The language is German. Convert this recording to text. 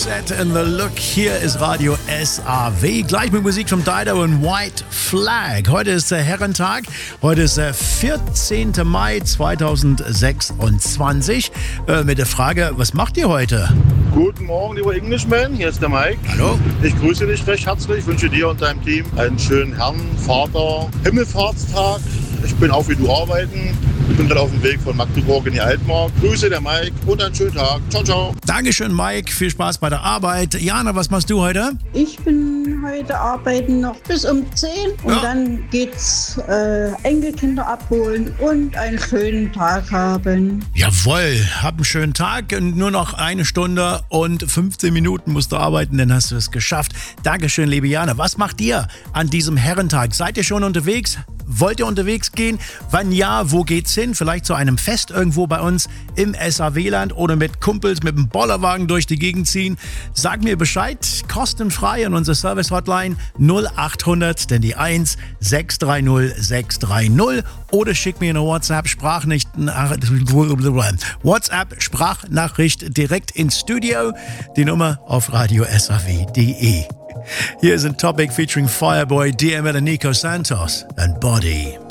Set in the Look. Hier ist Radio SAW. Gleich mit Musik von Dido und White Flag. Heute ist der Herrentag. Heute ist der 14. Mai 2026. Mit der Frage, was macht ihr heute? Guten Morgen, lieber Englishman. Hier ist der Mike. Hallo. Ich grüße dich recht herzlich. Ich wünsche dir und deinem Team einen schönen Herrn, Vater, Himmelfahrtstag. Ich bin auch wie du arbeiten. Ich bin gerade auf dem Weg von Magdeburg in die Altmark. Grüße der Mike und einen schönen Tag. Ciao, ciao. Dankeschön, Mike. Viel Spaß bei der Arbeit. Jana, was machst du heute? Ich bin heute arbeiten noch bis um 10 und dann geht's Enkelkinder abholen und einen schönen Tag haben. Jawohl, hab einen schönen Tag. Nur noch 1 Stunde und 15 Minuten musst du arbeiten, dann hast du es geschafft. Dankeschön, liebe Jana. Was macht ihr an diesem Herrentag? Seid ihr schon unterwegs? Wollt ihr unterwegs gehen? Wann ja, wo geht's hin? Vielleicht zu einem Fest irgendwo bei uns im SAW-Land oder mit Kumpels mit dem Bollerwagen durch die Gegend ziehen? Sag mir Bescheid, kostenfrei an unsere Service-Hotline 0800, denn die 1 630 630 oder schick mir eine WhatsApp-Sprachnachricht direkt ins Studio. Die Nummer auf radiosaw.de. Hier ist ein Topic featuring Fireboy, DML und Nico Santos and Body.